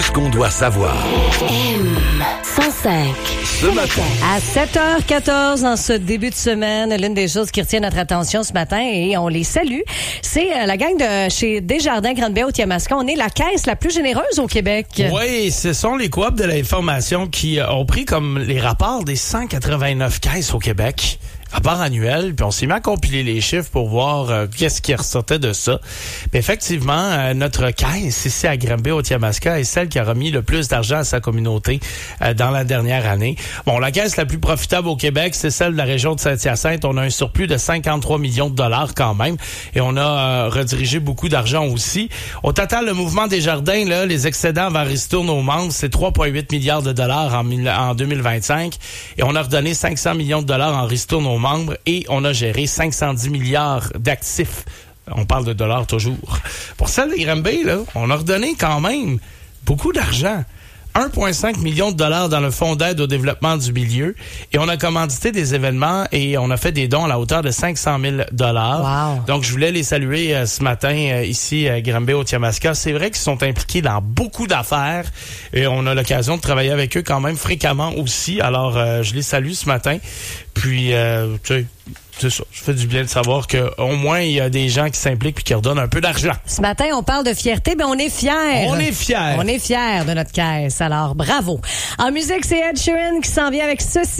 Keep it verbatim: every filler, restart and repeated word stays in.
ce qu'on doit savoir. M cent cinq. Ce matin. À sept heures quatorze, en ce début de semaine, l'une des choses qui retient notre attention ce matin, et on les salue, c'est la gang de chez Desjardins Grande-Bay au Tiamaska. On est la caisse la plus généreuse au Québec. Oui, ce sont les coops de l'information qui ont pris comme les rapports des cent quatre-vingt-neuf caisses au Québec. Rapport annuel, puis on s'est mis à compiler les chiffres pour voir euh, qu'est-ce qui ressortait de ça. Puis effectivement, euh, notre caisse ici à Grande-Bay au Tiamaska est celle qui a remis le plus d'argent à sa communauté euh, dans la dernière année. Bon, la caisse la plus profitable au Québec, c'est celle de la région de Saint-Hyacinthe. On a un surplus de cinquante-trois millions de dollars quand même, et on a euh, redirigé beaucoup d'argent aussi. Au total, le mouvement Desjardins, là, les excédents vers ristourne aux membres, c'est trois virgule huit milliards de dollars en, en deux mille vingt-cinq, et on a redonné cinq cents millions de dollars en ristourne aux membres, et on a géré cinq cent dix milliards d'actifs. On parle de dollars toujours. Pour celle de Grande-Bay, là, on a redonné quand même beaucoup d'argent. un virgule cinq million de dollars dans le fonds d'aide au développement du milieu, et on a commandité des événements et on a fait des dons à la hauteur de cinq cent mille dollars. Wow. Donc, je voulais les saluer euh, ce matin euh, ici à Grande-Bay au Tiamaska. C'est vrai qu'ils sont impliqués dans beaucoup d'affaires et on a l'occasion de travailler avec eux quand même fréquemment aussi. Alors, euh, je les salue ce matin. Puis, euh, tu sais, c'est ça. Je fais du bien de savoir qu'au moins, il y a des gens qui s'impliquent et qui redonnent un peu d'argent. Ce matin, on parle de fierté, mais on est fiers. On est fiers. On est fiers de notre caisse. Alors, bravo. En musique, c'est Ed Sheeran qui s'en vient avec ceci.